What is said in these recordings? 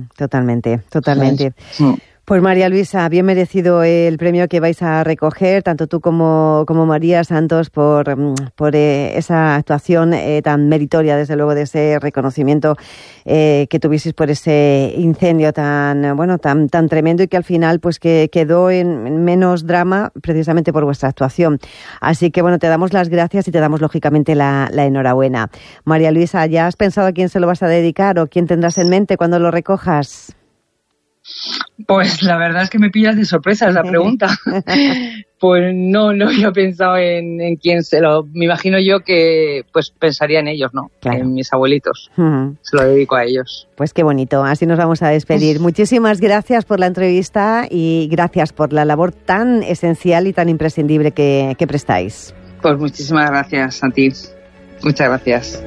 Totalmente. Pues María Luisa, bien merecido el premio que vais a recoger, tanto tú como María Santos, por esa actuación tan meritoria, desde luego, de ese reconocimiento que tuvisteis por ese incendio tan tremendo, y que al final pues que quedó en menos drama precisamente por vuestra actuación. Así que te damos las gracias y te damos lógicamente la enhorabuena. María Luisa, ¿ya has pensado a quién se lo vas a dedicar o quién tendrás en mente cuando lo recojas? Pues la verdad es que me pillas de sorpresa esa pregunta. Pues no había pensado en quién se lo... Me imagino yo que pues pensaría en ellos, ¿no? Claro. En mis abuelitos. Se lo dedico a ellos. Pues qué bonito. Así nos vamos a despedir. Muchísimas gracias por la entrevista y gracias por la labor tan esencial y tan imprescindible que prestáis. Pues muchísimas gracias a ti. Muchas gracias.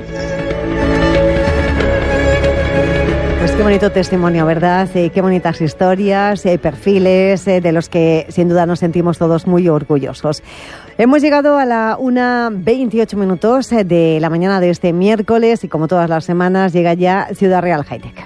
Pues qué bonito testimonio, ¿verdad? Qué bonitas historias, perfiles de los que sin duda nos sentimos todos muy orgullosos. Hemos llegado a la 1:28 de la mañana de este miércoles y como todas las semanas llega ya Ciudad Real High-Tech.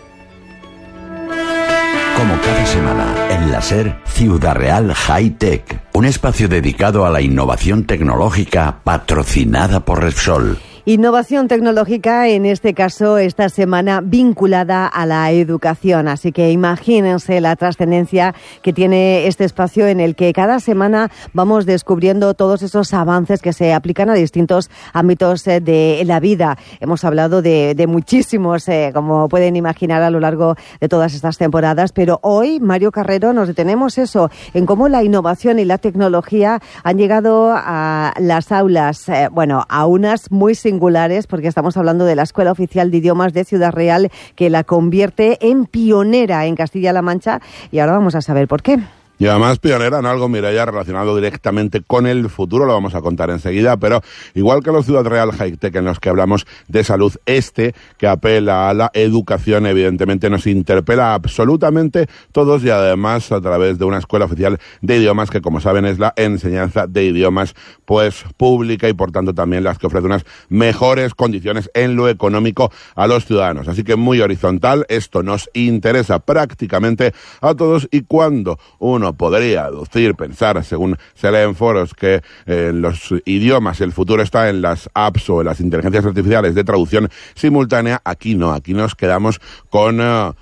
Como cada semana, en la SER, Ciudad Real High-Tech, un espacio dedicado a la innovación tecnológica patrocinada por Repsol. Innovación tecnológica, en este caso, esta semana vinculada a la educación. Así que imagínense la trascendencia que tiene este espacio en el que cada semana vamos descubriendo todos esos avances que se aplican a distintos ámbitos de la vida. Hemos hablado de muchísimos, como pueden imaginar, a lo largo de todas estas temporadas, pero hoy, Mario Carrero, nos detenemos en cómo la innovación y la tecnología han llegado a las aulas, a unas muy singulares, porque estamos hablando de la Escuela Oficial de Idiomas de Ciudad Real, que la convierte en pionera en Castilla-La Mancha, y ahora vamos a saber por qué. Y además pionera en algo, Mireia, relacionado directamente con el futuro, lo vamos a contar enseguida, pero igual que los Ciudad Real High-Tech en los que hablamos de salud, que apela a la educación, evidentemente nos interpela absolutamente todos, y además a través de una escuela oficial de idiomas que, como saben, es la enseñanza de idiomas pues pública y por tanto también las que ofrece unas mejores condiciones en lo económico a los ciudadanos. Así que muy horizontal, esto nos interesa prácticamente a todos, y cuando uno podría aducir, pensar, según se lee en foros, que los idiomas, el futuro está en las apps o en las inteligencias artificiales de traducción simultánea, aquí no, aquí nos quedamos con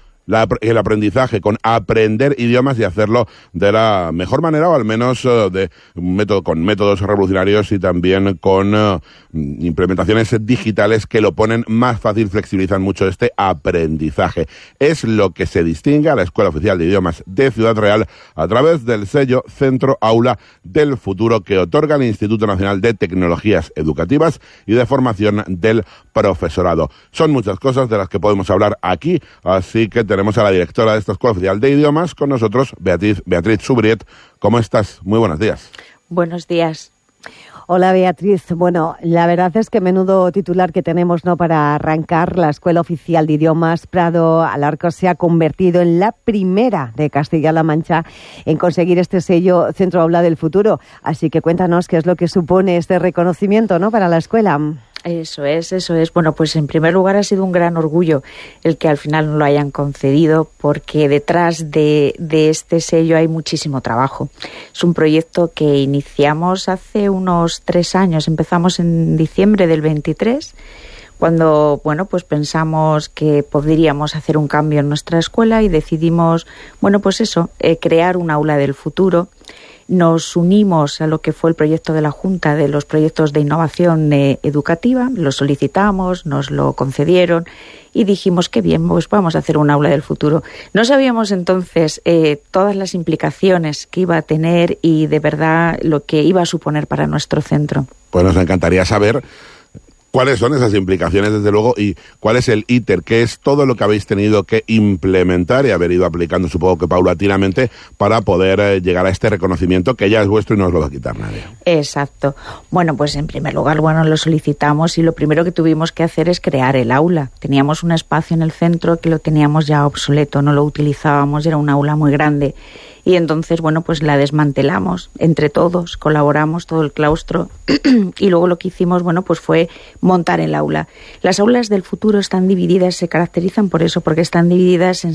el aprendizaje, con aprender idiomas y hacerlo de la mejor manera, o al menos con métodos revolucionarios y también con implementaciones digitales que lo ponen más fácil, flexibilizan mucho este aprendizaje. Es lo que se distingue a la Escuela Oficial de Idiomas de Ciudad Real a través del sello Centro Aula del Futuro que otorga el Instituto Nacional de Tecnologías Educativas y de Formación del Profesorado. Son muchas cosas de las que podemos hablar aquí, así que tenemos a la directora de esta Escuela Oficial de Idiomas con nosotros, Beatriz Subriet. ¿Cómo estás? Muy buenos días. Buenos días. Hola, Beatriz. Bueno, la verdad es que menudo titular que tenemos, ¿no?, para arrancar. La Escuela Oficial de Idiomas Prado Alarcos se ha convertido en la primera de Castilla-La Mancha en conseguir este sello Centro Aula del Futuro. Así que cuéntanos qué es lo que supone este reconocimiento, ¿no?, para la escuela. Eso es. Bueno, pues en primer lugar ha sido un gran orgullo el que al final nos lo hayan concedido, porque detrás de este sello hay muchísimo trabajo. Es un proyecto que iniciamos hace unos 3 años, empezamos en diciembre del 23, cuando, pues pensamos que podríamos hacer un cambio en nuestra escuela y decidimos, crear un aula del futuro. Nos unimos a lo que fue el proyecto de la Junta de los proyectos de innovación educativa, lo solicitamos, nos lo concedieron y dijimos que bien, pues vamos a hacer un aula del futuro. No sabíamos entonces todas las implicaciones que iba a tener y de verdad lo que iba a suponer para nuestro centro. Pues nos encantaría saber cuáles son esas implicaciones, desde luego, y cuál es el íter, qué es todo lo que habéis tenido que implementar y haber ido aplicando, supongo que paulatinamente, para poder llegar a este reconocimiento que ya es vuestro y no os lo va a quitar nadie. Exacto. Bueno, pues en primer lugar, lo solicitamos y lo primero que tuvimos que hacer es crear el aula. Teníamos un espacio en el centro que lo teníamos ya obsoleto, no lo utilizábamos, era un aula muy grande. Y entonces, pues la desmantelamos entre todos, colaboramos todo el claustro y luego lo que hicimos, pues fue montar el aula. Las aulas del futuro están divididas, se caracterizan por eso, porque están divididas en